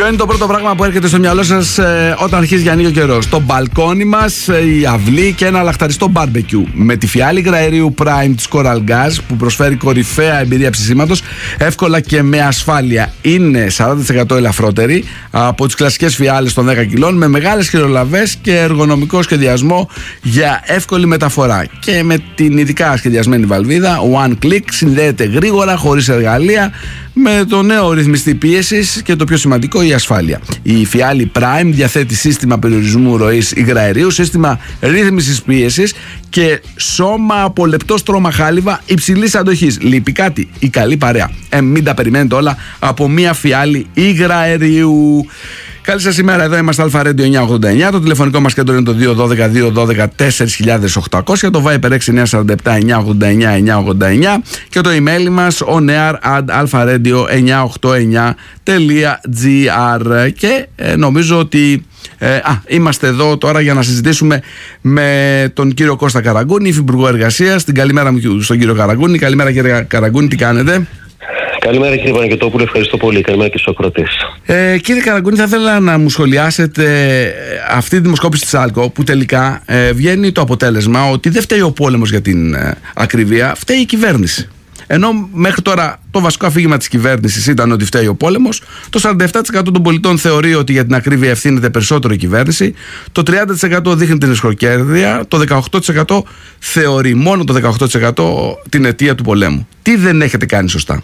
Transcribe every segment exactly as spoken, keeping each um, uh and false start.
είναι το πρώτο πράγμα που έρχεται στο μυαλό σας ε, όταν αρχίζει για ανοίγει ο καιρός? Το μπαλκόνι μας, ε, η αυλή και ένα λαχταριστό μπάρμπεκιου. Με τη φιάλη υγραερίου Prime της Coral Gas που προσφέρει κορυφαία εμπειρία ψησίματος, εύκολα και με ασφάλεια. Είναι σαράντα τοις εκατό ελαφρότερη από τις κλασικές φιάλες των δέκα κιλών, με μεγάλες χειρολαβές και εργονομικό σχεδιασμό για εύκολη μεταφορά. Και με την ειδικά σχεδιασμένη βαλβίδα One Click συνδέεται γρήγορα, χωρίς εργαλεία, με το νέο ρυθμιστή πίεσης και το πιο σημαντικό, η ασφάλεια. Η φιάλη Prime διαθέτει σύστημα περιορισμού ροής υγραερίου, σύστημα ρύθμισης πίεσης και σώμα από λεπτό στρώμα χάλιβα υψηλής αντοχής. Λείπει κάτι? Η καλή παρέα. Ε, μην τα περιμένετε όλα από μία φιάλη υγραερίου. Καλή σας ημέρα, εδώ είμαστε Αλφα Radio εννιακόσια ογδόντα εννιά. Το τηλεφωνικό μας κέντρο είναι το δύο ένα δύο δύο ένα δύο τέσσερα χιλιάδες οκτακόσια. Το Viber έξι εννιά τέσσερα επτά εννιακόσια ογδόντα εννιά εννιακόσια ογδόντα εννιά. Και το email μας oneair at alfaradio εννιακόσια ογδόντα εννιά τελεία gr. Και ε, νομίζω ότι ε, α, είμαστε εδώ τώρα για να συζητήσουμε με τον κύριο Κώστα Καραγκούνη, υφυπουργό εργασίας. Την καλημέρα μου στον κύριο Καραγκούνη. Καλημέρα κύριε Καραγκούνη, τι κάνετε? Καλημέρα κύριε Παναγιωτόπουλε, ευχαριστώ πολύ. Καλημέρα και στους ακροατές. Ε, κύριε Καραγκούνη, θα ήθελα να μου σχολιάσετε αυτή τη δημοσκόπηση της Άλκο που τελικά ε, βγαίνει το αποτέλεσμα ότι δεν φταίει ο πόλεμος για την ε, ακρίβεια, φταίει η κυβέρνηση. Ενώ μέχρι τώρα το βασικό αφήγημα της κυβέρνησης ήταν ότι φταίει ο πόλεμος, το σαράντα επτά τοις εκατό των πολιτών θεωρεί ότι για την ακρίβεια ευθύνεται περισσότερο η κυβέρνηση, το τριάντα τοις εκατό δείχνει την ισχυροκέρδεια, το δεκαοκτώ τοις εκατό θεωρεί, μόνο το δεκαοκτώ τοις εκατό, την αιτία του πολέμου. Τι δεν έχετε κάνει σωστά?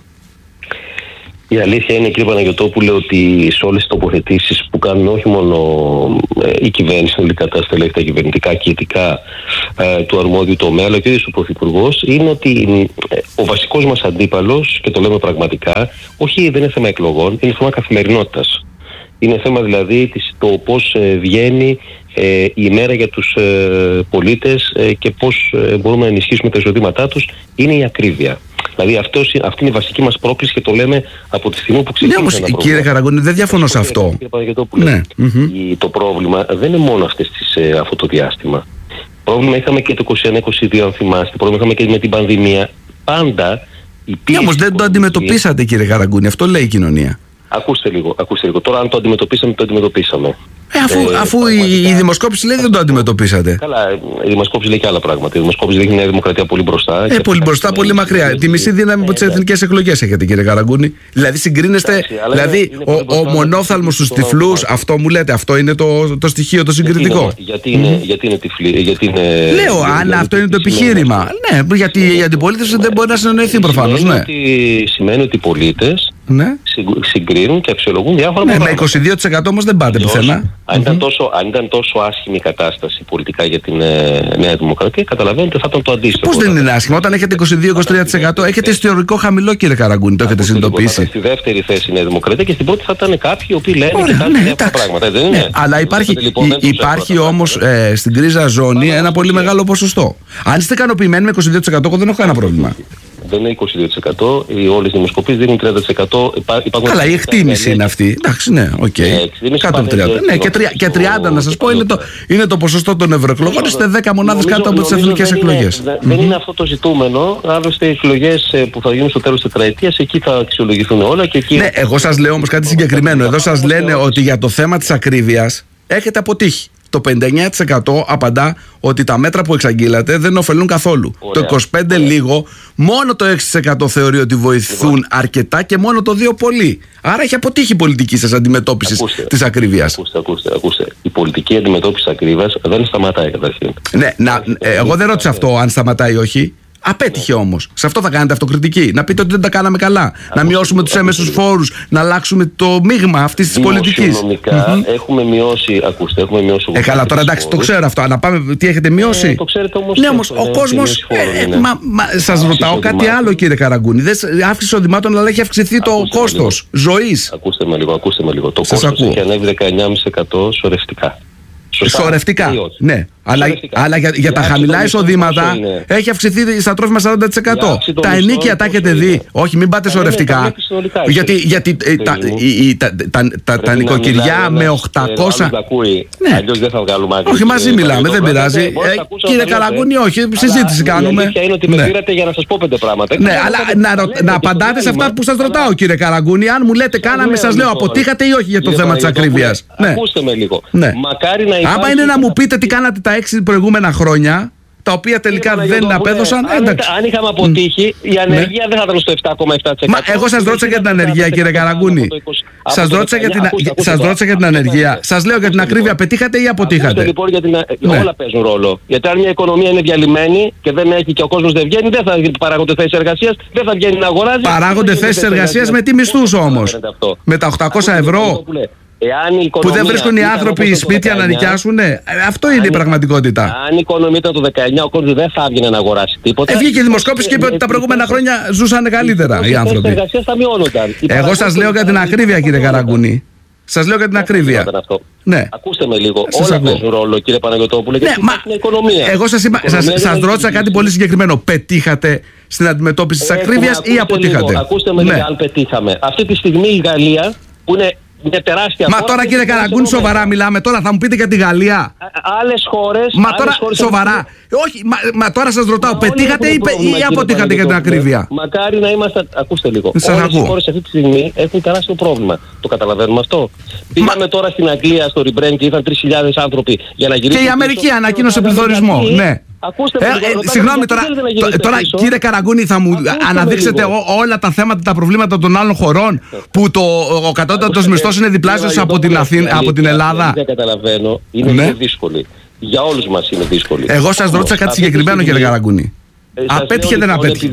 Η αλήθεια είναι, κύριε Παναγιωτόπουλε, ότι σε όλες τις τοποθετήσεις που κάνουν όχι μόνο ε, η κυβέρνηση, τελικά τα στελέχη τα κυβερνητικά και ειδικά ε, του αρμόδιου τομέα, αλλά και ο ίδιος ο Πρωθυπουργός, είναι ότι ε, ο βασικός μας αντίπαλος, και το λέμε πραγματικά, όχι δεν είναι θέμα εκλογών, είναι θέμα καθημερινότητας. Είναι θέμα δηλαδή το πώς ε, βγαίνει ε, η ημέρα για τους ε, πολίτες ε, και πώς ε, μπορούμε να ενισχύσουμε τα εισοδήματά τους, είναι η ακρίβεια. Δηλαδή αυτός, αυτή είναι η βασική μας πρόκληση και το λέμε από τη στιγμή που ξεκίνησε. Ναι, όμως κύριε Καραγκούνη, δεν διαφωνώ σε αυτό. Ναι. Mm-hmm. Το πρόβλημα δεν είναι μόνο αυτές τις, ε, αυτό το διάστημα. Πρόβλημα είχαμε και το είκοσι ένα είκοσι δύο, αν θυμάστε. Πρόβλημα είχαμε και με την πανδημία. Πάντα η πίεση. Ναι, όμως δεν το αντιμετωπίσατε, κύριε Καραγκούνη, αυτό λέει η κοινωνία. Ακούστε λίγο, ακούστε λίγο. Τώρα αν το αντιμετωπίσαμε, το αντιμετωπίσαμε. Ε, αφού ε, αφού η, η δημοσκόπηση λέει δεν το αντιμετωπίσατε. Καλά, η δημοσκόπηση λέει και άλλα πράγματα. Η δημοσκόπηση δείχνει μια δημοκρατία πολύ μπροστά. Ε, πολύ μπροστά, πολύ μακριά. Τη μισή δύναμη από τις εθνικές εκλογές έχετε, κύριε Καραγκούνη. Δηλαδή συγκρίνεστε. Εντάξει, δηλαδή είναι, είναι ο, ο μονόθαλμος στους τυφλούς, αυτό μου λέτε, αυτό είναι το, το στοιχείο το συγκριτικό. Γιατί είναι, mm-hmm. γιατί είναι τυφλή, γιατί είναι. Λέω, αν αυτό είναι το επιχείρημα. Ναι, γιατί η αντιπολίτευση δεν μπορεί να συνεννοηθεί προφανώς. Σημαίνει ότι οι πολίτες ναι. συγκρίνουν και αξιολογούν διάφορα ναι, πράγματα. Με είκοσι δύο τοις εκατό όμως δεν πάτε πουθενά. Αν, mm-hmm. ήταν τόσο, αν ήταν τόσο άσχημη η κατάσταση πολιτικά για την ε, Νέα Δημοκρατία, καταλαβαίνετε θα ήταν το αντίστοιχο. Πώς δεν είναι άσχημο? Όταν έχετε είκοσι δύο με είκοσι τρία τοις εκατό έχετε ιστορικό χαμηλό, κύριε Καραγκούνη, το έχετε συνειδητοποιήσει. Στη δεύτερη θέση η Νέα Δημοκρατία και στην πρώτη θα ήταν κάποιοι οι οποίοι λένε Ωραία, και κάνουν ναι, διάφορα πράγματα. Δεν είναι. Ναι, αλλά υπάρχει, λοιπόν, υπάρχει όμως ε, στην κρίζα ζώνη ένα πολύ μεγάλο ποσοστό. Αν είστε ικανοποιημένοι με είκοσι δύο τοις εκατό, εγώ δεν έχω κανένα πρόβλημα. Δεν είναι είκοσι δύο τοις εκατό, οι όλες οι δημοσκοπήσεις δίνουν τριάντα τοις εκατό. Υπάρχουν καλά, η εκτίμηση είναι αυτή. Εντάξει, ναι, οκ. κάτω από τριάντα. Ναι, και, τρία, και τριάντα να σας πω είναι το, είναι το ποσοστό των ευρωεκλογών. Είστε δέκα μονάδες κάτω από τις εθνικές εκλογές. Δεν mm-hmm. είναι αυτό το ζητούμενο. Άλλωστε οι εκλογές που θα γίνουν στο τέλος της τετραετίας, εκεί θα αξιολογηθούν όλα. Και εκεί... Ναι, εγώ σας λέω όμως κάτι συγκεκριμένο. Εδώ σας λένε ότι για το θέμα της ακρίβειας έχετε αποτύχει. Το πενήντα εννιά τοις εκατό απαντά ότι τα μέτρα που εξαγγείλατε δεν ωφελούν καθόλου. Ωραία. Το είκοσι πέντε τοις εκατό λίγο, μόνο το έξι τοις εκατό θεωρεί ότι βοηθούν λοιπόν. αρκετά και μόνο το δύο τοις εκατό πολύ. Άρα έχει αποτύχει η πολιτική σας αντιμετώπιση της ακρίβειας. Ακούστε, ακούστε, ακούστε. Η πολιτική αντιμετώπιση της ακρίβειας δεν σταματάει καταρχήν. Ναι, να, ε, εγώ δεν ρώτησα αυτό αν σταματάει ή όχι. Απέτυχε όμως. Σε αυτό θα κάνετε αυτοκριτική. Να πείτε ότι δεν τα κάναμε καλά. Ακούστε, να μειώσουμε τους έμεσους φόρους. Να αλλάξουμε το μείγμα αυτής της πολιτικής. Δημοσιονομικά mm-hmm. έχουμε μειώσει. Ακούστε, έχουμε μειώσει. Ε, καλά, τώρα εντάξει, το ξέρω αυτό. Να πάμε, τι έχετε μειώσει. Ε, το ξέρετε όμως. Ναι, όμως ο κόσμος. Ε, μα, μα, σας ρωτάω κάτι άλλο, κύριε Καραγκούνη. Δεν αύξηση εισοδημάτων, αλλά έχει αυξηθεί το κόστος ζωής. Ακούστε με λίγο, ακούστε με λίγο. Το κόστος έχει ανέβει δεκαεννιά κόμμα πέντε τοις εκατό σωρευτικά. Σωρευτικά. Ναι. Αλλά, αλλά για, για τα χαμηλά εισοδήματα έχει αυξηθεί στα τρόφιμα σαράντα τοις εκατό. Τα ενίκια τα έχετε δει. Όχι, μην πάτε σωρευτικά. Γιατί, γιατί τα, τα, τα, τα νοικοκυριά με οκτακόσια. Ναι. Αλλιώς δεν θα βγάλουμε άκρη. Όχι, μαζί μιλάμε, δεν πειράζει. Κύριε Καραγκούνη, όχι, συζήτηση κάνουμε. Η αλήθεια είναι ότι με πήρατε για να σας πω πέντε πράγματα. Ναι, αλλά να απαντάτε σε αυτά που σας ρωτάω, κύριε Καραγκούνη. Αν μου λέτε κάναμε, σας λέω αποτύχατε ή όχι για το θέμα της ακρίβειας. Ακούστε με λίγο. Μακάρι να άμα είναι να μου πείτε τι κάνατε τα έξι προηγούμενα χρόνια, τα οποία τελικά δεν απέδωσαν. Αν, αν είχαμε αποτύχει, η ανεργία ναι. δεν θα ήταν στο επτά κόμμα επτά τοις εκατό. Μα εγώ σας ρώτησα για την ανεργία, κύριε Καραγκούνη. Σας ρώτησα για την, σας ρώτησα για την ανεργία. Σας λέω για την ακρίβεια, πετύχατε ή αποτύχατε. Λοιπόν, για την, ναι. Όλα παίζουν ρόλο. Γιατί αν μια οικονομία είναι διαλυμένη και δεν έχει και ο κόσμος δεν βγαίνει, δεν θα παράγονται θέσεις εργασίας, δεν θα βγαίνει να αγοράζει. Παράγονται θέσεις εργασίας με τι μισθούς όμως? Με τα οκτακόσια ευρώ. Που δεν βρίσκουν οι άνθρωποι σπίτια να νοικιάσουν. Αυτό είναι η πραγματικότητα. Αν η οικονομία ήταν το δεκαεννιά, ο κόσμος δεν θα έβγαινε να αγοράσει τίποτα. Έβγαινε και η δημοσκόπηση και είπε ότι τα προηγούμενα χρόνια ζούσαν καλύτερα οι άνθρωποι. Εγώ σας λέω για την ακρίβεια, κύριε Καραγκούνη. Σας λέω για την ακρίβεια. Ναι. Ακούστε με λίγο. Όλα παίζουν ρόλο, κύριε Παναγιωτόπουλε, γιατί ναι, είναι οικονομία. Εγώ σας, είπα, σας, σας ρώτησα κάτι πολύ συγκεκριμένο. Πετύχατε στην αντιμετώπιση της ακρίβειας ή αποτύχατε? Λίγο. Ακούστε με λίγο, αν πετύχαμε. Αυτή τη στιγμή η Γαλλία, που είναι μια τεράστια Μα τώρα, κύριε Καραγκούνη, σοβαρά μιλάμε. Τώρα θα μου πείτε για τη Γαλλία. Άλλες χώρες. Μα τώρα, χώρες σοβαρά. Όχι, μα, μα τώρα σας ρωτάω, μα πετύχατε ή, ή αποτύχατε για την ακρίβεια? Μακάρι να είμαστε. Ακούστε λίγο. Σας όλες οι χώρες αυτή τη στιγμή έχουν τεράστιο πρόβλημα. Το καταλαβαίνουμε αυτό. Πήγαμε μα... τώρα στην Αγγλία, στο Rebrand, και ήταν τρεις χιλιάδες άνθρωποι για να γυρίσουν. Και η Αμερική ανακοίνωσε πληθωρισμό. Ναι. Ακούστε, ε, ε, συγγνώμη τώρα, τώρα κύριε Καραγκούνη, θα μου ακούστε αναδείξετε ό, όλα τα θέματα, τα προβλήματα των άλλων χωρών που το, ο κατώτατος μισθός είναι διπλάσιος από την, Αθήνα, από την Ελλάδα. Δεν καταλαβαίνω, είναι ναι. δύσκολη. Για όλους μας είναι δύσκολη. Εγώ σας ρώτησα κάτι συγκεκριμένο, κύριε Καραγκούνη. Απέτυχε δεν απέτυχε?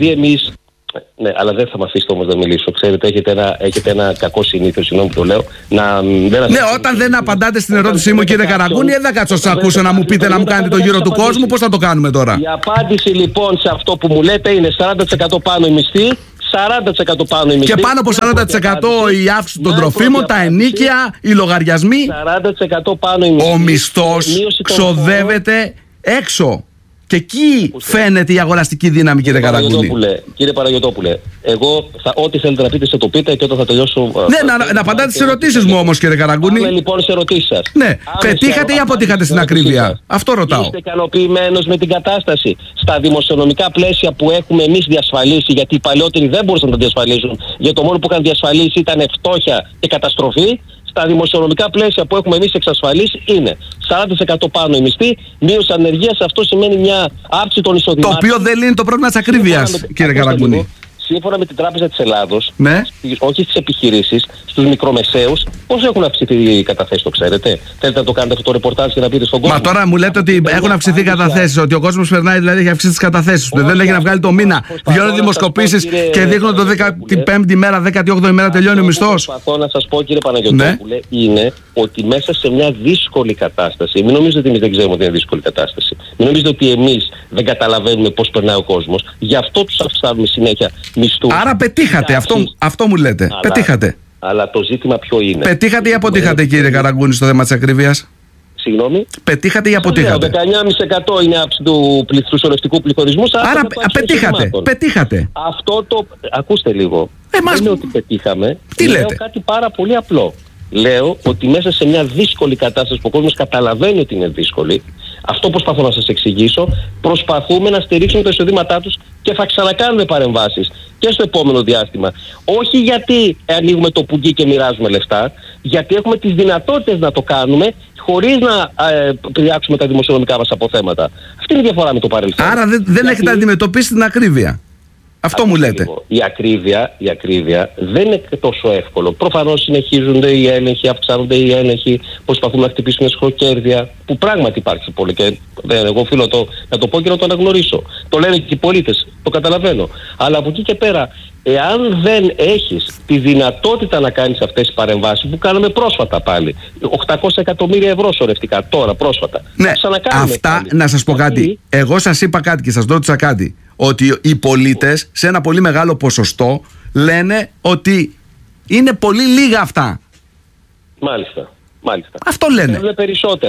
Ναι, αλλά δεν θα με αφήσετε όμως να μιλήσω. Ξέρετε, έχετε ένα, έχετε ένα κακό συνήθειο, συγγνώμη που το λέω. Να, δεν ναι, όταν δεν απαντάτε στην ερώτησή μου, κύριε Καραγκούνη, δεν θα κάτσω να σας ακούσω να μου πείτε να μου κάνετε το γύρο του κόσμου. Πώς θα το κάνουμε τώρα? Η απάντηση λοιπόν σε αυτό που μου λέτε είναι σαράντα τοις εκατό πάνω η μισθή, σαράντα τοις εκατό πάνω η μισθή. Και πάνω από σαράντα τοις εκατό η αύξηση των τροφίμων, τα ενοίκια, οι λογαριασμοί. σαράντα τοις εκατό πάνω η μισθή. Ο μισθός ξοδεύεται έξω. Και εκεί φαίνεται η αγοραστική δύναμη, κύριε Καραγκούνη. Κύριε Παναγιωτόπουλε, εγώ θα, ό,τι θέλετε να πείτε σε το πείτε και όταν θα τελειώσω. Ναι, θα, να, να απαντάτε στις ερωτήσεις μου όμως, κύριε Καραγκούνη. Πάμε λοιπόν σε ερωτήσεις σας. Ναι, Άμε πετύχατε ή αποτύχατε στην ακρίβεια? Αυτό ρωτάω. Είστε ικανοποιημένος με την κατάσταση στα δημοσιονομικά πλαίσια που έχουμε εμείς διασφαλίσει? Γιατί οι παλαιότεροι δεν μπορούσαν να τα διασφαλίσουν. Γιατί το μόνο που είχαν διασφαλίσει ήταν φτώχεια και καταστροφή. Στα δημοσιονομικά πλαίσια που έχουμε εμείς εξασφαλίσει είναι σαράντα τοις εκατό πάνω η μισθή, μείωση ανεργίας. Αυτό σημαίνει μια αύξηση των εισοδημάτων. Το οποίο δεν λύνει το πρόβλημα της ακρίβειας, κύριε Καραγκούνη. Σύμφωνα με την Τράπεζα της Ελλάδος, ναι. όχι στις επιχειρήσεις, στους μικρομεσαίους, πώς έχουν αυξηθεί οι καταθέσεις, το ξέρετε? Θέλετε να το κάνετε αυτό το ρεπορτάζ και να πείτε στον κόσμο? Μα τώρα μου λέτε ότι έχουν αυξηθεί οι καταθέσεις, ότι ο κόσμος περνάει, δηλαδή έχει αυξήσει τις καταθέσεις του. Δεν έχει να βγάλει το μήνα. Βγαίνουν δημοσκοπήσεις και δείχνουν το δέκατη πέμπτη μέρα, δέκατη όγδοη μέρα τελειώνει ο μισθός. Προσπαθώ να σας πω, κύριε Παναγιωτόπουλε, είναι ότι μέσα σε μια δύσκολη κατάσταση, μην νομίζετε ότι εμείς δεν ξέρουμε ότι είναι δύσκολη κατάσταση. Μην νομίζετε ότι εμείς δεν καταλαβαίνουμε πώς περνάει ο κόσμος. Γι' αυτό τους αυξάνουμε συνέχεια μισθούς. Άρα πετύχατε, αυτό, αυτό μου λέτε. Αλλά, πετύχατε. Αλλά το ζήτημα ποιο είναι? Πετύχατε ή αποτύχατε, κύριε Καραγκούνη, στο θέμα της ακρίβειας? Συγγνώμη. Πετύχατε ή αποτύχατε? δεκαεννιά κόμμα πέντε τοις εκατό είναι αύξηση του σωρευτικού πληθωρισμού. Άρα πετύχατε. Πετύχατε. Αυτό το. Ακούστε λίγο. Ε, μας... Δεν λέω ότι πετύχαμε. Τι λέω λέτε? κάτι πάρα πολύ απλό. Λέω ότι μέσα σε μια δύσκολη κατάσταση που ο κόσμος καταλαβαίνει ότι είναι δύσκολη, αυτό προσπαθώ να σας εξηγήσω, προσπαθούμε να στηρίξουμε τα εισοδήματά τους και θα ξανακάνουμε παρεμβάσεις και στο επόμενο διάστημα. Όχι γιατί ανοίγουμε το πουγγί και μοιράζουμε λεφτά, γιατί έχουμε τις δυνατότητες να το κάνουμε χωρίς να ε, πριάξουμε τα δημοσιονομικά μας αποθέματα. Αυτή είναι η διαφορά με το παρελθόν. Άρα δεν, δεν γιατί... έχετε αντιμετωπίσει την ακρίβεια. Αυτό μου λέτε. Λίγο. Η ακρίβεια, η ακρίβεια δεν είναι τόσο εύκολο. Προφανώς συνεχίζονται οι έλεγχοι, αυξάνονται οι έλεγχοι, προσπαθούμε να χτυπήσουμε σχροκέρδια, που πράγματι υπάρχει πολύ και δεν, εγώ οφείλω το, να το πω και να το αναγνωρίσω. Το λένε και οι πολίτες, το καταλαβαίνω. Αλλά από εκεί και πέρα, εάν δεν έχεις τη δυνατότητα να κάνεις αυτές τις παρεμβάσεις που κάναμε πρόσφατα πάλι, οκτακόσια εκατομμύρια ευρώ σωρευτικά τώρα πρόσφατα. Ναι, αυτά πάλι. Να σας πω κάτι. Εγώ σας είπα κάτι και σας ρώτησα κάτι. Ότι οι πολίτες σε ένα πολύ μεγάλο ποσοστό λένε ότι είναι πολύ λίγα αυτά. Μάλιστα. Μάλιστα. Αυτό λένε. Θέλουν περισσότερα.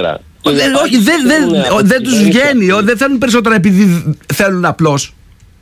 Δεν, όχι, δεν δε, δε, δε τους βγαίνει. Δεν θέλουν περισσότερα επειδή θέλουν απλώς.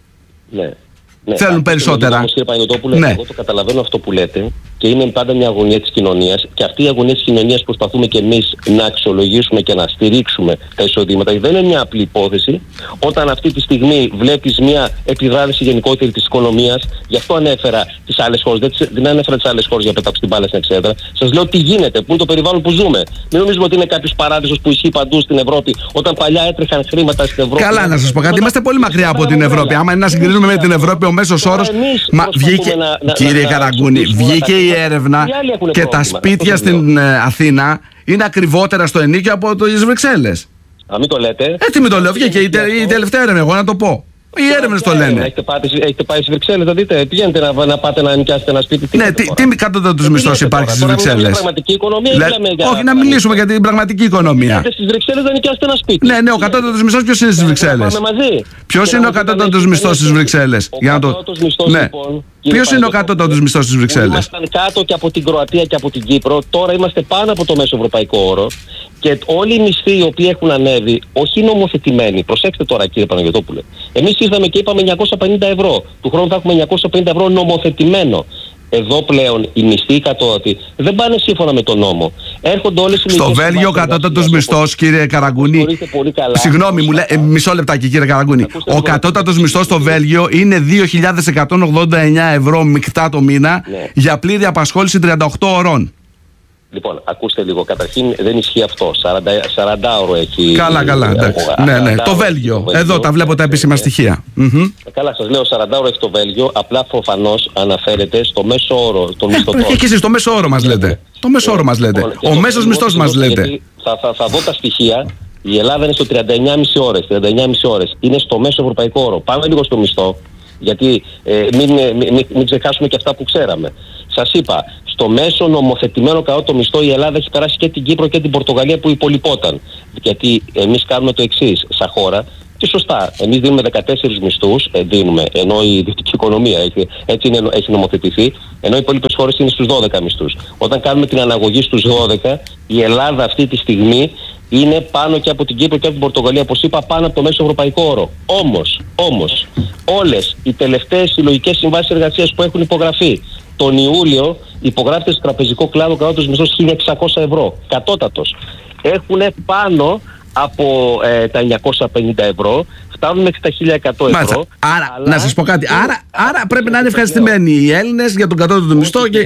Ναι. Ναι, θέλουν περισσότερα. Όμως, κύριε Παναγιωτόπουλε, ναι. Εγώ το καταλαβαίνω αυτό που λέτε και είναι πάντα μια αγωνία της κοινωνίας και αυτή η αγωνία της κοινωνίας προσπαθούμε και εμείς να αξιολογήσουμε και να στηρίξουμε τα εισοδήματα. Δεν είναι μια απλή υπόθεση. Όταν αυτή τη στιγμή βλέπεις μια επιβράδυση γενικότερη της οικονομίας, γι' αυτό ανέφερα τις άλλες χώρες. Δεν, δεν ανέφερα τις άλλες χώρες για να πετάξω την μπάλα στην εξέδρα. Σας λέω τι γίνεται, που είναι το περιβάλλον που ζούμε. Μην νομίζουμε ότι είναι κάποιος παράδεισος που ισχύει παντού στην Ευρώπη. Όταν παλιά έτρεχαν χρήματα στην Ευρώπη. Καλά, να σας πω κάτι. Είμαστε πολύ μακριά από την Ευρώπη. Άμα είναι να συγκρίνουμε με την Ευρώπη, ο μέσος όρος. Μα βγήκε, να, να, κύριε να, Καραγκούνη, βγήκε η έρευνα και τα σπίτια στην Αθήνα είναι ακριβότερα στο ενοίκιο από τις Βρυξέλλες. Α, μην το λέτε. Έτσι μην το λέω. Βγήκε η, τε, η τελευταία έρευνα, εγώ να το πω. Οι έρευνες το λένε. Έχετε πάει, έχετε πάει στις Βρυξέλλες, θα δείτε. Πηγαίνετε να, να πάτε να νοικιάσετε ένα σπίτι. Τι ναι, τι, τι κατώτατος μισθός υπάρχει στις Βρυξέλλες. Πραγματική οικονομία. Λε, όχι, να μιλήσουμε για την πραγματική οικονομία. Στις Βρυξέλλες να νοικιάσετε ένα σπίτι. Ναι, ναι, ο κατώτατος μισθός ποιος είναι στις Βρυξέλλες. Ποιος είναι ο κατώτατος μισθός στις Βρυξέλλες. Ποιος είναι ο κατώτατος μισθός στις Βρυξέλλες. Ήμασταν κάτω και από την Κροατία και από την Κύπρο. Τώρα είμαστε πάνω από το μέσο ευρωπαϊκό όρο. Και όλοι οι μισθοί οι οποίοι έχουν ανέβει, όχι νομοθετημένοι. Προσέξτε τώρα, κύριε Παναγιωτόπουλε. Εμείς ήρθαμε και είπαμε εννιακόσια πενήντα ευρώ. Του χρόνου θα έχουμε εννιακόσια πενήντα ευρώ νομοθετημένο. Εδώ πλέον οι μισθοί οι κατώτατοι δεν πάνε σύμφωνα με τον νόμο. Έρχονται όλες οι στο Βέλγιο ο κατώτατος μισθός, κύριε Καραγκούνη. Συγγνώμη, μου λέει, ε, μισό λεπτάκι, κύριε Καραγκούνη. Ο κατώτατος μισθός στο Βέλγιο είναι δύο χιλιάδες εκατόν ογδόντα εννέα ευρώ μεικτά το μήνα, ναι, για πλήρη απασχόληση τριάντα οκτώ ωρών. Λοιπόν, ακούστε λίγο. Καταρχήν δεν ισχύει αυτό. σαράντα ώρο έχει. Καλά, καλά. Ναι, ναι. Το Βέλγιο. Εδώ τα βλέπω τα επίσημα στοιχεία. Καλά, σας λέω, σαράντα ώρο έχει το Βέλγιο. Απλά προφανώς αναφέρεται στο μέσο όρο των μισθωτών. Και εσείς το μέσο όρο μας λέτε. Το μέσο όρο μας λέτε. Ο μέσος μισθός μας λέτε. Θα δω τα στοιχεία. Η Ελλάδα είναι στο τριάντα εννιά κόμμα πέντε ώρες. τριάντα εννιά κόμμα πέντε ώρες. Είναι στο μέσο ευρωπαϊκό όρο. Πάμε λίγο στο μισθό. Γιατί ε, μην, μην, μην ξεχάσουμε και αυτά που ξέραμε. Σας είπα, στο μέσο νομοθετημένο κατώτατο μισθό η Ελλάδα έχει περάσει και την Κύπρο και την Πορτογαλία που υπολοιπόταν. Γιατί εμείς κάνουμε το εξής, σαν χώρα, και σωστά, εμείς δίνουμε δεκατέσσερις μισθούς, ε, δίνουμε, ενώ η δυτική οικονομία έχει, έτσι είναι, έχει νομοθετηθεί, ενώ οι υπόλοιπες χώρες είναι στους δώδεκα μισθούς. Όταν κάνουμε την αναγωγή στους δώδεκα, η Ελλάδα αυτή τη στιγμή είναι πάνω και από την Κύπρο και από την Πορτογαλία, όπως είπα, πάνω από το μέσο ευρωπαϊκό όρο. Όμως, όμως, όλες οι τελευταίες συλλογικές συμβάσεις εργασίας που έχουν υπογραφεί τον Ιούλιο, υπογράφεται στο τραπεζικό κλάδο κατώτατος μισθός χίλια εξακόσια ευρώ, κατώτατος. Έχουν πάνω από ε, τα εννιακόσια πενήντα ευρώ, φτάνουν μέχρι τα χίλια εκατό ευρώ. Μάλιστα. Άρα, αλλά... να σας πω κάτι. Άρα, άρα πρέπει να είναι ευχαριστημένοι οι Έλληνες για τον κατώτατο μισθό και...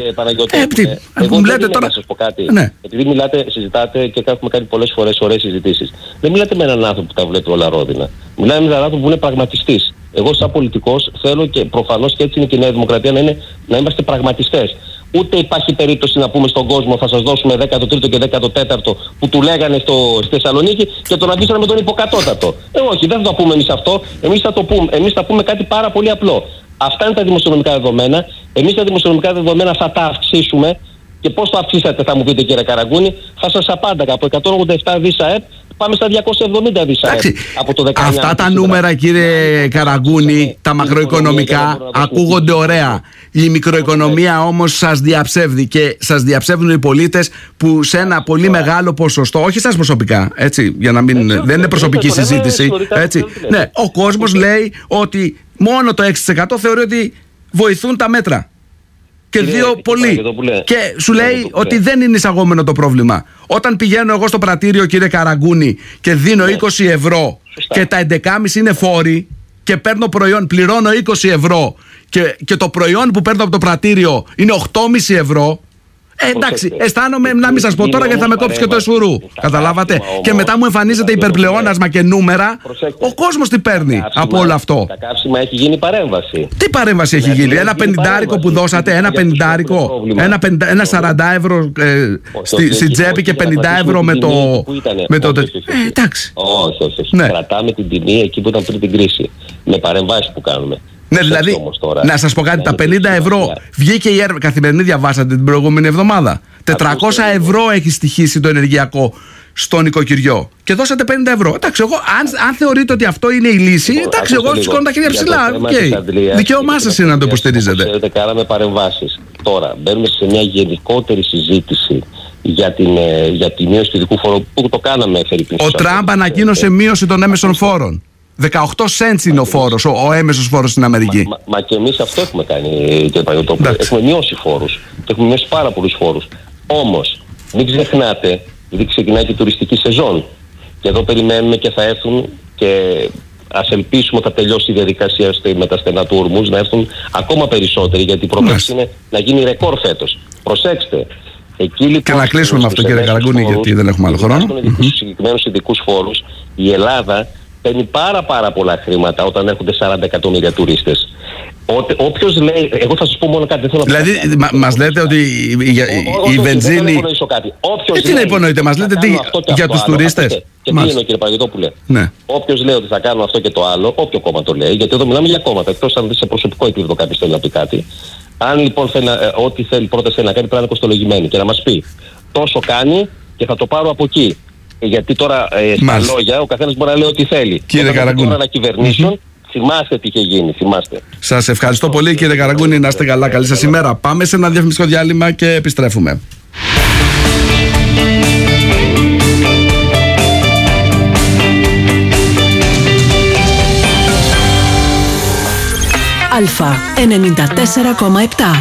Ε, εγώ μου λέτε τώρα... να σας πω κάτι. Ναι. Επειδή μιλάτε, συζητάτε και έχουμε κάνει πολλές φορές ωραίες συζητήσεις. Δεν μιλάτε με έναν άνθρωπο που τα βλέπει όλα ρόδινα. Μιλάμε με έναν άνθρωπο που είναι πραγματιστής. Εγώ σαν πολιτικός θέλω και προφανώς και έτσι είναι και η Νέα Δημοκρατία να, είναι, να είμαστε πραγματιστές. Ούτε υπάρχει περίπτωση να πούμε στον κόσμο θα σας δώσουμε δέκατο τρίτο και δέκατο τέταρτο που του λέγανε στο, στη Θεσσαλονίκη και τον αφήσανε με τον υποκατώτατο. Ε, όχι, δεν θα το πούμε εμείς αυτό. Εμείς θα, το πούμε, εμείς θα πούμε κάτι πάρα πολύ απλό. Αυτά είναι τα δημοσιονομικά δεδομένα. Εμείς τα δημοσιονομικά δεδομένα θα τα αυξήσουμε. Και πώς το αυξήσατε, θα μου πείτε, κύριε Καραγκούνη. Θα σας απάνταγα από εκατόν ογδόντα επτά δις ΑΕΠ πάμε στα διακόσια εβδομήντα δις ΑΕΠ. Από το δεκαεννιά. Αυτά τα νούμερα, κύριε Καραγκούνη, τα μακροοικονομικά ακούγονται ωραία. Η μικροοικονομία όμως σας διαψεύδει και σας διαψεύδουν οι πολίτες που σε ένα πολύ μεγάλο ποσοστό, όχι σας προσωπικά, έτσι, για να μην. Δεν είναι προσωπική συζήτηση. Έτσι. Ναι, ο κόσμος λέει ότι μόνο το έξι τοις εκατό θεωρεί ότι βοηθούν τα μέτρα. Και κύριε, δύο πολύ. Και σου λέει ότι δεν είναι εισαγόμενο το πρόβλημα. Όταν πηγαίνω εγώ στο πρατήριο, κύριε Καραγκούνη, και δίνω είκοσι ευρώ Σωστά. και τα έντεκα κόμμα πέντε είναι φόροι και παίρνω προϊόν, πληρώνω είκοσι ευρώ και, και το προϊόν που παίρνω από το πρατήριο είναι οκτώ κόμμα πέντε ευρώ. Ε, εντάξει, αισθάνομαι να μην σας πω τώρα γιατί θα με κόψει και το εσουρού. Καταλάβατε. Και μετά μου εμφανίζεται υπερπλεόνασμα και νούμερα. Ο κόσμος τι παίρνει από όλο αυτό. Τα καύσιμα έχει γίνει παρέμβαση. Τι παρέμβαση έχει γίνει, ένα πενηντάρικο που δώσατε, ένα πενηντάρικο, ένα σαράντα ευρώ στην τσέπη και πενήντα ευρώ με το. Εντάξει. Όχι, όχι. Κρατάμε την τιμή εκεί που ήταν πριν την κρίση. Με παρεμβάσεις που κάνουμε. Ναι, δηλαδή, να σας πω κάτι, τα πενήντα ευρώ βγήκε η έρευνα. Καθημερινή διαβάσατε την προηγούμενη εβδομάδα. τετρακόσια ευρώ έχει στοιχήσει το ενεργειακό στο νοικοκυριό. Και δώσατε πενήντα ευρώ. Εντάξει, εγώ, αν, αν θεωρείτε ότι αυτό είναι η λύση, λοιπόν, εντάξει, εγώ σηκώνω τα χέρια ψηλά. Okay. Δικαίωμά σας είναι να το υποστηρίζετε. Ξέρετε, κάναμε παρεμβάσεις. Τώρα μπαίνουμε σε μια γενικότερη συζήτηση για, την, για τη μείωση του ειδικού φόρου που το κάναμε. Ο Τραμπ ανακοίνωσε μείωση των έμεσων φόρων. δεκαοκτώ cents είναι ο φόρος, ο, ο έμεσος φόρος στην Αμερική. Μα, μα, μα και εμείς αυτό έχουμε κάνει, κύριε Παγιωτόπουλε. Έχουμε μειώσει φόρους. Έχουμε μειώσει πάρα πολλούς φόρους. Όμως, μην ξεχνάτε, γιατί ξεκινάει και η τουριστική σεζόν. Και εδώ περιμένουμε και θα έρθουν και ας ελπίσουμε ότι θα τελειώσει η διαδικασία με τα στενά του Ορμούζ, να έρθουν ακόμα περισσότεροι, γιατί η πρόβλεψη είναι να γίνει ρεκόρ φέτος. Προσέξτε. Εκεί, λοιπόν, και να κλείσουμε με αυτό, κύριε Καραγκούνη, γιατί δεν έχουμε άλλο χρόνο. Στους συγκεκριμένους ειδικούς φόρους, η Ελλάδα παίρνει πάρα πάρα πολλά χρήματα όταν έρχονται σαράντα εκατομμύρια τουρίστες. Όποιος λέει, εγώ θα σας πω μόνο κάτι. Θέλω δηλαδή, να μα, μας λέτε ότι η, η, η, η βενζίνη. Δεν υπονοήσω κάτι. Και τι να υπονοείτε, μας λέτε τι, για τους τουρίστες. Και τι εννοώ, κύριε Παγιωτόπουλε. Ναι. Όποιος λέει ότι θα κάνουμε αυτό και το άλλο, όποιο κόμμα το λέει, γιατί εδώ μιλάμε για κόμματα, εκτός αν σε προσωπικό επίπεδο κάποιος θέλει να πει κάτι. Αν λοιπόν θέλει, ό,τι θέλει πρώτα θέλει να κάνει, πρέπει να είναι κοστολογημένη και να μας πει τόσο κάνει και θα το πάρω από εκεί. Γιατί τώρα ε, στα Μάλιστα. λόγια ο καθένας μπορεί να λέει ό,τι θέλει. Κύριε Καραγκούνη. Τώρα να κυβερνήσουν, mm-hmm. θυμάστε τι είχε γίνει, θυμάστε. Σας ευχαριστώ πολύ, κύριε Καραγκούνη, να είστε καλά, καλή σας ημέρα. Πάμε σε ένα διαφημιστικό διάλειμμα και επιστρέφουμε. Αλφα ενενήντα τέσσερα κόμμα επτά.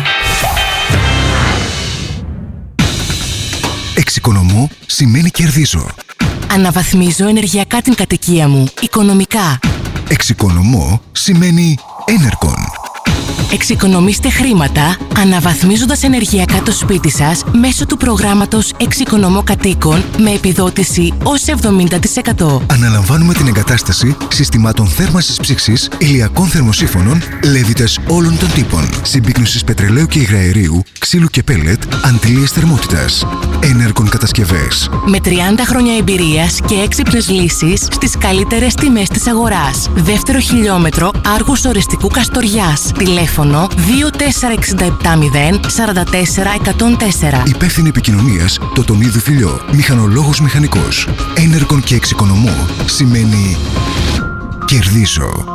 Εξοικονομώ σημαίνει κερδίζω. Αναβαθμίζω ενεργειακά την κατοικία μου, οικονομικά. Εξοικονομώ σημαίνει Enercon. Εξοικονομήστε χρήματα αναβαθμίζοντας ενεργειακά το σπίτι σας μέσω του προγράμματος Εξοικονομώ Κατοίκων με επιδότηση ως εβδομήντα τοις εκατό. Αναλαμβάνουμε την εγκατάσταση συστημάτων θέρμανσης ψήξης, ηλιακών θερμοσύφωνων, λέβητες όλων των τύπων, συμπίκνωσης πετρελαίου και υγραερίου, ξύλου και πέλετ, αντλίες θερμότητας. Enercon κατασκευές. Με τριάντα χρόνια εμπειρίας και έξυπνες λύσεις στις καλύτερες τιμές της αγοράς. Δεύτερο χιλιόμετρο Άργους Οριστικού Καστοριάς. Τηλέφωνο δύο τέσσερα έξι επτά μηδέν τέσσερα τέσσερα εκατόν τέσσερα. Υπεύθυνη επικοινωνίας Τοτονίδου Φιλιό. Μηχανολόγος μηχανικός. Enercon και εξοικονομώ σημαίνει κερδίζω.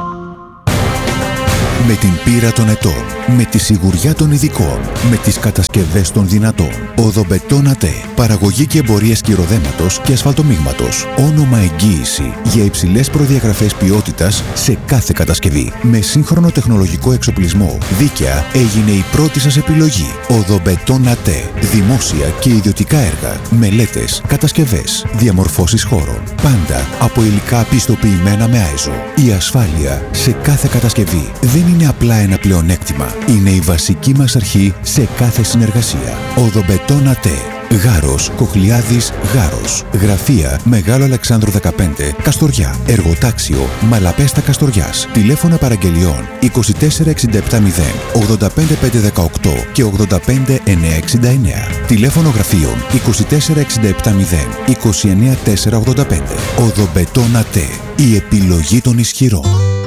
Με την πείρα των ετών, με τη σιγουριά των ειδικών, με τις κατασκευές των δυνατών. Οδομπετόν ΑΤΕ. Παραγωγή και εμπορία σκυροδέματος και ασφαλτομίγματος. Όνομα εγγύηση για υψηλές προδιαγραφές ποιότητας σε κάθε κατασκευή. Με σύγχρονο τεχνολογικό εξοπλισμό, δίκαια έγινε η πρώτη σας επιλογή. Οδομπετόν ΑΤΕ. Δημόσια και ιδιωτικά έργα, μελέτες, κατασκευές, διαμορφώσεις χώρων. Πάντα από υλικά πιστοποιημένα με άιζο. Η ασφάλεια σε κάθε κατασκευή δεν είναι απλά ένα πλεονέκτημα. Είναι η βασική μας αρχή σε κάθε συνεργασία. Οδομπετόν ΑΤΕ. Γάρος, Κοχλιάδης, Γάρος. Γραφεία Μεγάλο Αλεξάνδρου δεκαπέντε, Καστοριά. Εργοτάξιο Μαλαπέστα Καστοριάς. Τηλέφωνα παραγγελιών είκοσι τέσσερα εξήντα επτά μηδέν ογδόντα πέντε πεντακόσια δεκαοκτώ και ογδόντα πέντε εννιακόσια εξήντα εννέα. Τηλέφωνο γραφείων είκοσι τέσσερα εξήντα επτά μηδέν είκοσι εννέα τετρακόσια ογδόντα πέντε. Οδομπετόν ΑΤΕ. Η επιλογή των ισχυρών.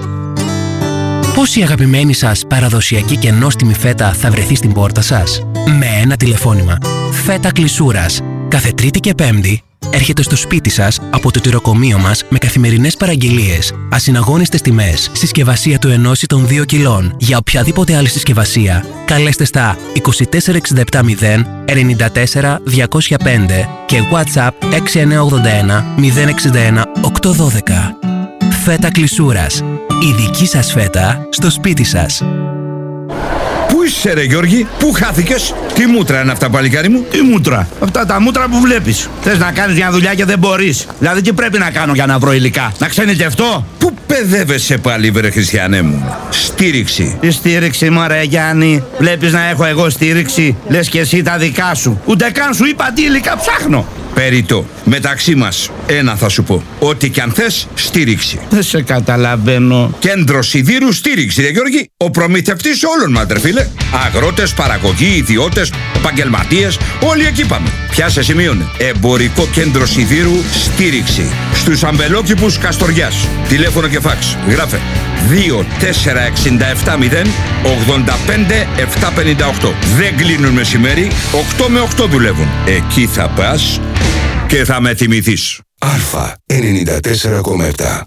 Πώς η αγαπημένη σας παραδοσιακή και νόστιμη φέτα θα βρεθεί στην πόρτα σας? Με ένα τηλεφώνημα. Φέτα Κλεισούρας. Κάθε Τρίτη και Πέμπτη έρχεται στο σπίτι σας από το τυροκομείο μας με καθημερινές παραγγελίες, ασυναγώνιστες τιμές, συσκευασία του ενός ή των δύο κιλών. Για οποιαδήποτε άλλη συσκευασία, καλέστε στα είκοσι τέσσερα εξήντα επτά μηδέν ενενήντα τέσσερα διακόσια πέντε και WhatsApp έξι εννιά ογδόντα ένα μηδέν εξήντα ένα οκτακόσια δώδεκα. Φέτα Κλεισούρας. Η δική σας φέτα στο σπίτι σας. Πού είσαι ρε Γιώργη, πού χάθηκες? Τι μούτρα είναι αυτά παλικάρι μου? Τι μούτρα? Αυτά τα μούτρα που βλέπεις. Θες να κάνεις μια δουλειά και δεν μπορείς. Δηλαδή τι πρέπει να κάνω για να βρω υλικά? Να ξενιτευτώ? Πού παιδεύεσαι πάλι βρε Χριστιανέ μου? Στήριξη. Τι στήριξη μωρέ Γιάννη? Βλέπεις να έχω εγώ στήριξη? Λες και εσύ τα δικά σου. Ούτε καν σου είπα τι υλικά ψάχνω. Περιττό. Μεταξύ μας, ένα θα σου πω. Ό,τι κι αν θες, στήριξη. Δεν σε καταλαβαίνω. Κέντρο Σιδήρου στήριξη, ρε Γιώργη. Ο προμηθευτής όλων μας, ρε φίλε. Αγρότες, παραγωγοί, ιδιώτες, επαγγελματίες, όλοι εκεί πάμε. Πιάσε σημείωνε. Εμπορικό κέντρο Σιδήρου στήριξη. Στους αμπελόκηπους Καστοριάς. Τηλέφωνο και φάξ. Γράφε. δύο τέσσερα εξήντα επτά μηδέν ογδόντα πέντε επτακόσια πενήντα οκτώ. Δεν κλείνουν μεσημέρι, οκτώ με οκτώ δουλεύουν. Εκεί θα πας και θα με θυμηθείς. Αλφα ενενήντα τέσσερα κόμμα επτά.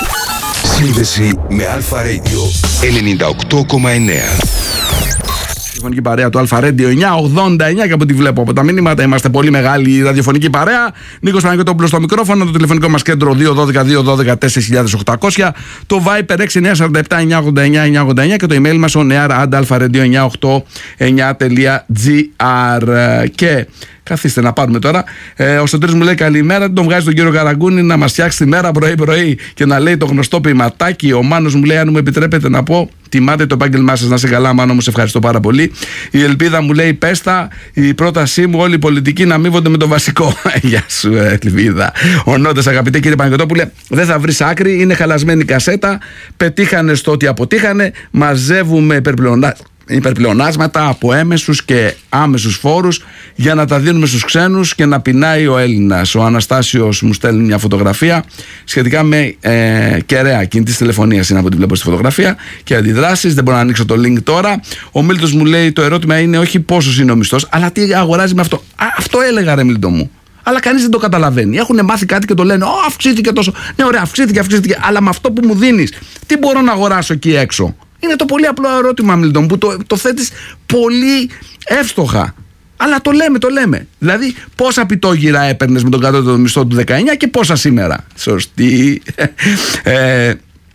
Σύνδεση με Αλφα Radio ενενήντα οκτώ κόμμα εννέα. ραδιοφωνική παρέα του Αλφα Radio εννιακόσια ογδόντα εννιά και από ό,τι βλέπω από τα μηνύματα είμαστε πολύ μεγάλη ραδιοφωνική παρέα. Νίκος Παναγιωτόπουλος στο μικρόφωνο, το τηλεφωνικό μας κέντρο δύο ένα δύο δύο ένα δύο τέσσερα χιλιάδες οκτακόσια, το Viper έξι εννιά τέσσερα επτά εννιά ογδόντα εννιά εννιά ογδόντα εννιά και το email μας on air at alpha radio εννιακόσια ογδόντα εννιά τελεία gr. Και καθίστε να πάρουμε τώρα. Ε, ο Σωτήρης μου λέει καλημέρα. Δεν τον βγάζει τον κύριο Καραγκούνη να μας φτιάξει τη μέρα πρωί-πρωί και να λέει το γνωστό ποιηματάκι. Ο Μάνος μου λέει, αν μου επιτρέπετε να πω, τιμάτε το επάγγελμά σας. Να σε καλά, Μάνο μου, σε ευχαριστώ πάρα πολύ. Η Ελπίδα μου λέει, πέστα, η πρότασή μου, όλοι οι πολιτικοί να αμείβονται με το βασικό. Γεια σου, Ελπίδα. Ο Νότες, αγαπητέ κύριε Παναγιωτόπουλε, δεν θα βρεις άκρη. Είναι χαλασμένη κασέτα. Πετύχανε στο ότι αποτύχανε. Μαζεύουμε υπερπλεονά. υπερπλεονάσματα από έμεσους και άμεσους φόρους για να τα δίνουμε στους ξένους και να πεινάει ο Έλληνας. Ο Αναστάσιος μου στέλνει μια φωτογραφία σχετικά με ε, κεραία κινητής τηλεφωνίας, είναι από ό,τι βλέπω στη φωτογραφία, και αντιδράσεις. Δεν μπορώ να ανοίξω το link τώρα. Ο Μίλτος μου λέει, το ερώτημα είναι όχι πόσος είναι ο μισθός, αλλά τι αγοράζει με αυτό. Α, αυτό έλεγα, ρε Μίλτο μου. Αλλά κανείς δεν το καταλαβαίνει. Έχουν μάθει κάτι και το λένε, Ω, αυξήθηκε τόσο. Ναι, ωραία, αυξήθηκε, αυξήθηκε. Αλλά με αυτό που μου δίνεις, τι μπορώ να αγοράσω εκεί έξω? Είναι το πολύ απλό ερώτημα, Μίλτον, που το, το θέτεις πολύ εύστοχα. Αλλά το λέμε, το λέμε. Δηλαδή, πόσα πιτόγυρα έπαιρνες με τον κατώτατο μισθό του δεκαεννιά και πόσα σήμερα? Σωστή. ε,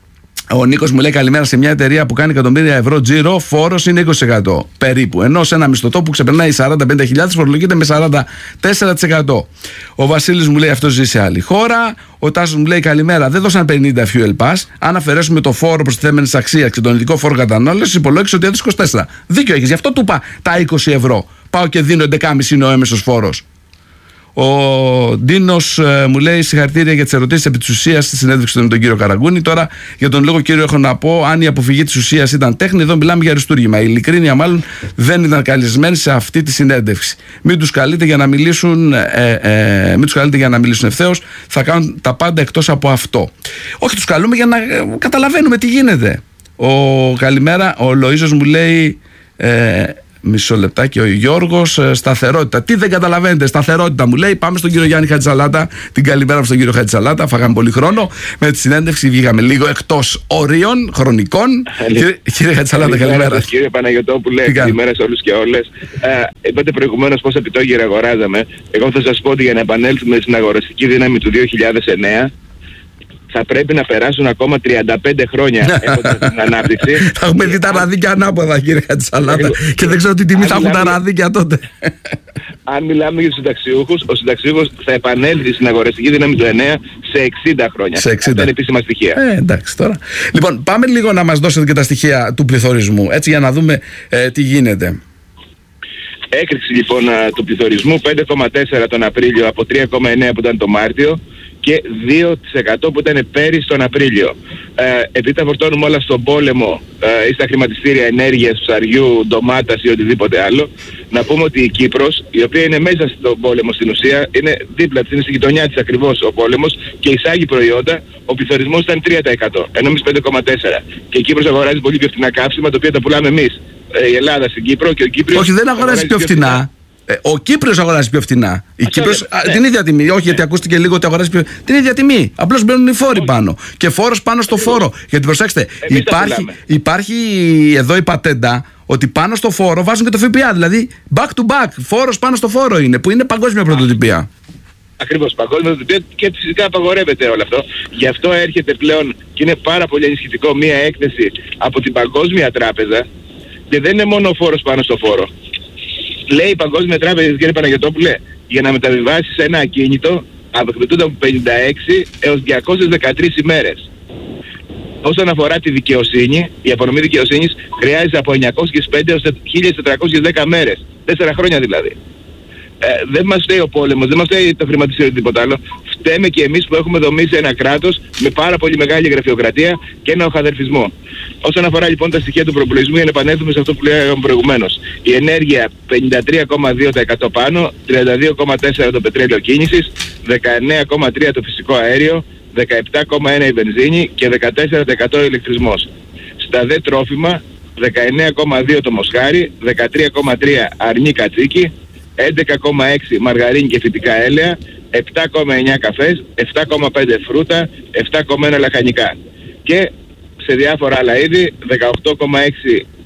Ο Νίκος μου λέει καλημέρα. Σε μια εταιρεία που κάνει εκατομμύρια ευρώ τζίρο, φόρος είναι είκοσι τοις εκατό περίπου. Ενώ σε ένα μισθωτό που ξεπερνάει σαράντα με πενήντα χιλιάδες φορολογείται με σαράντα τέσσερα τοις εκατό. Ο Βασίλης μου λέει αυτό ζει σε άλλη χώρα. Ο Τάσος μου λέει καλημέρα. Δεν δώσαν πενήντα fuel pass. Αν αφαιρέσουμε το φόρο προστιθέμενης αξίας και τον ειδικό φόρο κατανάλωσης, υπολόγισε ότι έδωσε είκοσι τέσσερα. Δίκιο έχεις. Γι' αυτό του είπα τα είκοσι ευρώ. Πάω και δίνω έντεκα κόμμα πέντε είναι ο έμεσος φόρος. Ο Ντίνος ε, μου λέει συγχαρητήρια για τις ερωτήσεις επί της ουσίας στη συνέντευξη με τον κύριο Καραγκούνη. Τώρα για τον λόγο κύριο έχω να πω, αν η αποφυγή της ουσίας ήταν τέχνη, εδώ μιλάμε για αριστούργημα. Η ειλικρίνεια μάλλον δεν ήταν καλεσμένη σε αυτή τη συνέντευξη. Μην τους καλείτε για να μιλήσουν, ε, ε, μην τους καλείτε για να μιλήσουν ευθέως, θα κάνουν τα πάντα εκτός από αυτό. Όχι, τους καλούμε για να ε, καταλαβαίνουμε τι γίνεται. Ο, καλημέρα, ο Λοΐζος μου λέει... Ε, Μισό λεπτάκι, ο Γιώργος, σταθερότητα. Τι δεν καταλαβαίνετε, σταθερότητα μου λέει. Πάμε στον κύριο Γιάννη Χατζησαλάτα. Την καλημέρα στον κύριο Χατζησαλάτα. Φάγαμε πολύ χρόνο. Με τη συνέντευξη βγήκαμε λίγο εκτός όριων χρονικών. Κύριε, κύριε Χατζησαλάτα, καλημέρα. Κύριε Παναγιωτόπουλε, καλημέρα σε όλους και όλες. Ε, είπατε προηγουμένως πόσα πιτόγυρα αγοράζαμε. Εγώ θα σας πω ότι για να επανέλθουμε στην αγοραστική δύναμη του δύο χιλιάδες εννέα. Θα πρέπει να περάσουν ακόμα τριάντα πέντε χρόνια έχοντας την ανάπτυξη. Θα έχουμε δει τα ραδίκια ανάποδα, κύριε Χατζησαλάτα, και δεν ξέρω τι τιμή θα έχουν τα ραδίκια τότε. Αν μιλάμε για τους συνταξιούχους, ο συνταξιούχος θα επανέλθει στην αγοραστική δύναμη του εννέα σε εξήντα χρόνια. Σε εξήντα. Αυτά είναι επίσημα στοιχεία. Ε, εντάξει τώρα. Λοιπόν, πάμε λίγο να μας δώσετε και τα στοιχεία του πληθωρισμού, έτσι για να δούμε ε, τι γίνεται. Έκρηξη λοιπόν του πληθωρισμού πέντε κόμμα τέσσερα τον Απρίλιο από τρία κόμμα εννέα που ήταν το Μάρτιο και δύο τοις εκατό που ήταν πέρυσι τον Απρίλιο. Ε, επειδή τα φορτώνουμε όλα στον πόλεμο ε, ή στα χρηματιστήρια ενέργειας, ψαριού, ντομάτας ή οτιδήποτε άλλο, να πούμε ότι η Κύπρος, η οποία είναι μέσα στον πόλεμο στην ουσία, είναι δίπλα της, είναι στη γειτονιά της ακριβώς ο πόλεμος και εισάγει προϊόντα, ο πληθωρισμός ήταν τρία τοις εκατό, ενώ εμείς πέντε κόμμα τέσσερα τοις εκατό. Και η Κύπρος αγοράζει πολύ πιο φθηνά καύσιμα, τα οποία τα πουλάμε εμείς. Ε, η Ελλάδα στην Κύπρο και ο Κύπριος... Όχι, δεν αγοράζει πιο φθηνά. φθηνά. Ε, ο Κύπριος αγοράζει πιο φθηνά. Η Κύπρος ναι. την ίδια τιμή. Όχι, ναι. γιατί ακούστηκε λίγο ότι αγοράζει πιο. Την ίδια τιμή. Απλώς μπαίνουν οι φόροι Όχι. πάνω. Και φόρος πάνω στο φόρο. Γιατί προσέξτε, υπάρχει, υπάρχει εδώ η πατέντα ότι πάνω στο φόρο βάζουν και το ΦΠΑ. Δηλαδή back to back. Φόρος πάνω στο φόρο είναι. Που είναι παγκόσμια πρωτοτυπία. Ακριβώς, παγκόσμια πρωτοτυπία και φυσικά απαγορεύεται όλο αυτό. Γι' αυτό έρχεται πλέον και είναι πάρα πολύ ενισχυτικό μία έκθεση από την Παγκόσμια Τράπεζα. Και δεν είναι μόνο ο φόρος πάνω στο φόρο. Λέει η Παγκόσμια Τράπεζα, κύριε Παναγιωτόπουλε, για να μεταβιβάσεις ένα ακίνητο απαιτούνται από πενήντα έξι έως διακόσιες δεκατρείς ημέρες. Όσον αφορά τη δικαιοσύνη, η απονομή δικαιοσύνης χρειάζεται από εννιακόσιες πέντε έως χίλιες τετρακόσιες δέκα μέρες. Τέσσερα χρόνια δηλαδή. Ε, δεν μας φταίει ο πόλεμος, δεν μας φταίει το χρηματιστήριο ή τίποτα άλλο. Φταίμε και εμείς που έχουμε δομήσει ένα κράτος με πάρα πολύ μεγάλη γραφειοκρατία και ένα οχαδερφισμό. Όσον αφορά λοιπόν τα στοιχεία του προπολογισμού, για να επανέλθουμε σε αυτό που λέγαμε προηγουμένως. Η ενέργεια πενήντα τρία κόμμα δύο τοις εκατό πάνω, τριάντα δύο κόμμα τέσσερα τοις εκατό το πετρέλαιο κίνησης, δεκαεννέα κόμμα τρία τοις εκατό το φυσικό αέριο, δεκαεπτά κόμμα ένα τοις εκατό η βενζίνη και δεκατέσσερα τοις εκατό ο ηλεκτρισμός. Στα δε τρόφιμα, δεκαεννέα κόμμα δύο το μοσχάρι, δεκατρία κόμμα τρία αρνί κατσίκι, έντεκα κόμμα έξι μαργαρίνη και φυτικά έλαια, επτά κόμμα εννέα καφές, επτά κόμμα πέντε φρούτα, επτά κόμμα ένα λαχανικά. Και σε διάφορα άλλα είδη, δεκαοκτώ κόμμα έξι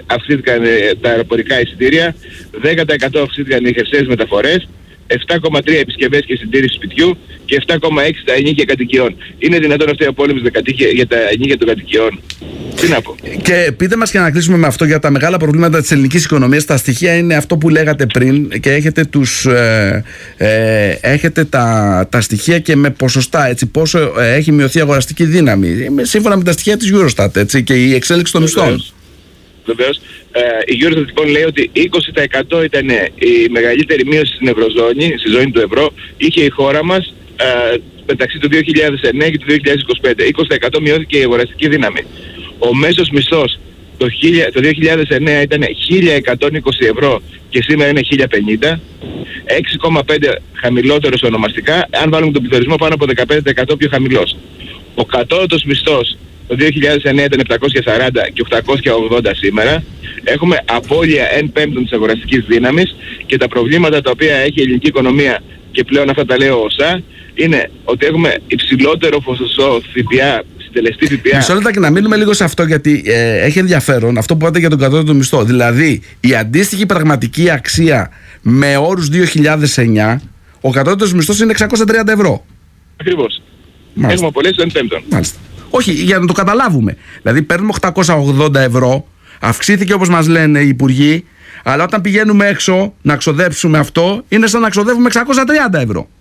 αυξήθηκαν τα αεροπορικά εισιτήρια, δέκα τοις εκατό αυξήθηκαν οι χερσαίες μεταφορές, επτά κόμμα τρία επισκευές και συντήρηση σπιτιού και επτά κόμμα έξι τα ενίκια κατοικιών. Είναι δυνατόν αυτή η απόλυση για τα ενίκια των κατοικιών? Τι να πω. Και πείτε μας, και να κλείσουμε με αυτό, για τα μεγάλα προβλήματα της ελληνικής οικονομίας. Τα στοιχεία είναι αυτό που λέγατε πριν και έχετε, τους, ε, ε, έχετε τα, τα στοιχεία και με ποσοστά, έτσι, πόσο ε, έχει μειωθεί η αγοραστική δύναμη σύμφωνα με τα στοιχεία της Eurostat, έτσι, και η εξέλιξη των μισθών. Βεβαίως. Ε, η Eurostat λοιπόν λέει ότι είκοσι τοις εκατό ήταν η μεγαλύτερη μείωση στην Ευρωζώνη, στη ζώνη του ευρώ, είχε η χώρα μας ε, μεταξύ του δύο χιλιάδες εννέα και του δύο χιλιάδες είκοσι πέντε. είκοσι τοις εκατό μειώθηκε η αγοραστική δύναμη. Ο μέσος μισθός το, το δύο χιλιάδες εννέα ήταν χίλια εκατόν είκοσι ευρώ και σήμερα είναι χίλια πενήντα, έξι κόμμα πέντε χαμηλότερος ονομαστικά, αν βάλουμε τον πληθωρισμό πάνω από δεκαπέντε τοις εκατό πιο χαμηλός. Ο κατώτατος μισθός το δύο χιλιάδες εννέα ήταν επτακόσια σαράντα και οκτακόσια ογδόντα σήμερα. Έχουμε απώλεια εν πέμπτον της αγοραστικής δύναμης και τα προβλήματα τα οποία έχει η ελληνική οικονομία, και πλέον αυτά τα λέω ο ΩΣΑ, είναι ότι έχουμε υψηλότερο ποσοστό ΦΠΑ, συντελεστή ΦΠΑ. Μισό λεπτό και να μείνουμε λίγο σε αυτό, γιατί ε, έχει ενδιαφέρον αυτό που είπατε για τον κατώτατο μισθό. Δηλαδή, η αντίστοιχη πραγματική αξία με όρους δύο χιλιάδες εννέα, ο κατώτατος μισθός είναι εξακόσια τριάντα ευρώ. Ακριβώς. Έχουμε απολέσει το εν πέμπτον. Μάλιστα. Όχι, για να το καταλάβουμε. Δηλαδή, παίρνουμε οκτακόσια ογδόντα ευρώ, αυξήθηκε όπως μας λένε οι υπουργοί, αλλά όταν πηγαίνουμε έξω να ξοδέψουμε αυτό, είναι σαν να ξοδεύουμε εξακόσια τριάντα ευρώ.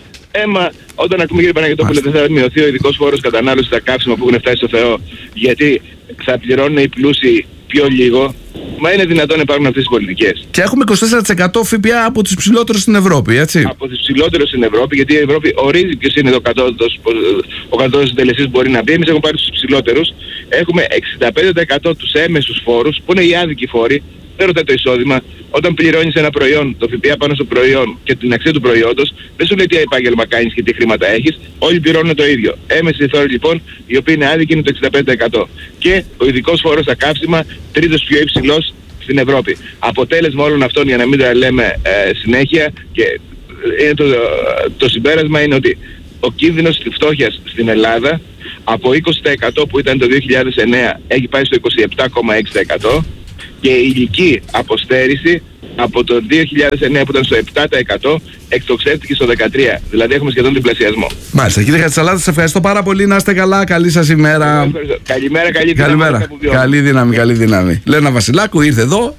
Έμα, όταν ακούμε, κύριε Παναγιωτόπουλε, δεν θα μειωθεί ο ειδικός φόρος κατανάλωσης στα καύσιμα που έχουν φτάσει στο Θεό, γιατί θα πληρώνουν οι πλούσιοι πιο λίγο? Μα είναι δυνατόν να υπάρχουν αυτές τις πολιτικές? Και έχουμε είκοσι τέσσερα τοις εκατό ΦΠΑ από τους ψηλότερους στην Ευρώπη, έτσι. Από τους ψηλότερους στην Ευρώπη, γιατί η Ευρώπη ορίζει ποιος είναι το κατώτατος, ο κατώτατος συντελεστής που μπορεί να μπει. Εμείς έχουμε πάρει τους ψηλότερους. Έχουμε εξήντα πέντε τοις εκατό τους έμεσους φόρους, που είναι οι άδικοι φόροι. Δεν ρωτάει το εισόδημα. Όταν πληρώνεις ένα προϊόν, το ΦΠΑ πάνω στο προϊόν και την αξία του προϊόντος, δεν σου λέει τι επάγγελμα κάνεις και τι χρήματα έχεις. Όλοι πληρώνουν το ίδιο. Έμεση φόροι λοιπόν, οι οποίοι είναι άδικοι, είναι το εξήντα πέντε τοις εκατό. Και ο ειδικός φόρος στα καύσιμα, τρίτος πιο υψηλός στην Ευρώπη. Αποτέλεσμα όλων αυτών, για να μην τα λέμε ε, συνέχεια, και είναι το, το συμπέρασμα είναι ότι ο κίνδυνος της φτώχειας στην Ελλάδα από είκοσι τοις εκατό που ήταν το δύο χιλιάδες εννέα έχει πάει στο είκοσι επτά κόμμα έξι τοις εκατό και η ηλική αποστέρηση από το δύο χιλιάδες εννέα που ήταν στο επτά τοις εκατό εκτοξεύτηκε στο δεκατρία τοις εκατό. Δηλαδή έχουμε σχεδόν διπλασιασμό. Μάλιστα. Κύριε Χατζησαλάτη, σας ευχαριστώ πάρα πολύ. Να είστε καλά. Καλή σας ημέρα. Καλημέρα, καλή δύναμη. Καλημέρα. Καλή δύναμη, καλή δύναμη. Λένα Βασιλάκου ήρθε εδώ.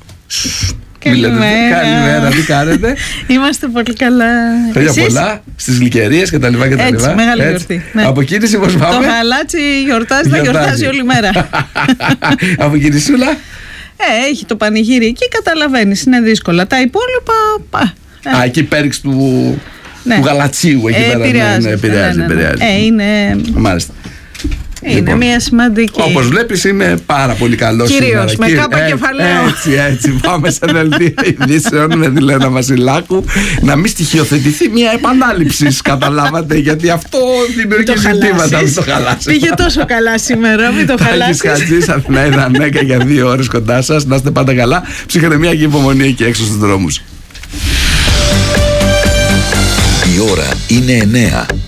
Καλημέρα. Καλημέρα, τι κάνετε? Είμαστε πολύ καλά. Χρόνια πολλά στις γλυκερίες και τα λοιπά και τα λοιπά. Έτσι, μεγάλη γιορτή. Ναι. Από κίνηση πώς πάμε? Το γαλάτσι γιορτάζει, θα γιορτάζει όλη μέρα. Από κίνησούλα? Ε, έχει το πανηγύρι και καταλαβαίνεις, είναι δύσκολα. Τα υπόλοιπα... Α, εκεί πέριξ του, ναι. του γαλατσίου εκεί ε, πέρα. Επηρεάζει, ναι, επηρεάζει, ναι, ναι, ναι. επηρεάζει. Ε, είναι... Μάλιστα. Είναι λοιπόν, μια σημαντική. όπως βλέπεις είμαι πάρα πολύ καλός σήμερα. Κυρίως, με κάπα ε, κεφαλαίο. Έτσι, έτσι. Πάμε σε δελτίο ειδήσεων με τη Λένα Βασιλάκου. Να μην στοιχειοθετηθεί μια επανάληψη, καταλάβατε, γιατί αυτό δημιουργεί ζητήματα. Μην το χαλάσεις. Πήγε τόσο καλά σήμερα, μην το χαλάσεις. Τάκης Χατζής, Αθηνά Νέκα για δύο ώρες κοντά σας. Να είστε πάντα καλά. Ψυχραιμία και υπομονή εκεί έξω στους δρόμους. Η ώρα είναι εννέα.